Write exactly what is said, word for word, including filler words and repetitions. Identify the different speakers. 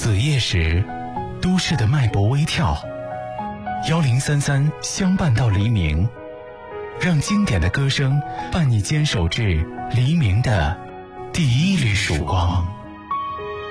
Speaker 1: 子夜时，都市的脉搏微跳，幺零三三相伴到黎明，让经典的歌声伴你坚守至黎明的第一缕曙光。